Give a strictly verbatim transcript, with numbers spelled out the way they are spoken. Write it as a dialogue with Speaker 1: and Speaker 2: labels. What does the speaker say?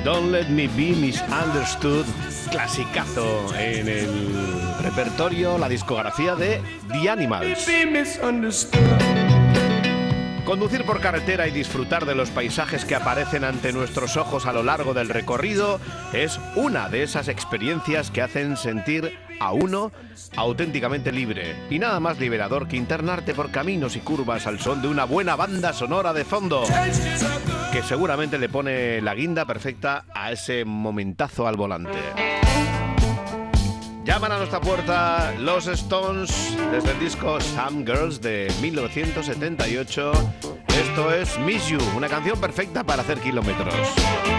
Speaker 1: Don't Let Me Be Misunderstood, clasicazo en el repertorio, la discografía de The Animals. Conducir por carretera y disfrutar de los paisajes que aparecen ante nuestros ojos a lo largo del recorrido es una de esas experiencias que hacen sentir a uno auténticamente libre. Y nada más liberador que internarte por caminos y curvas al son de una buena banda sonora de fondo, que seguramente le pone la guinda perfecta a ese momentazo al volante. Llaman a nuestra puerta los Stones desde el disco Some Girls de mil novecientos setenta y ocho. Esto es Miss You, una canción perfecta para hacer kilómetros.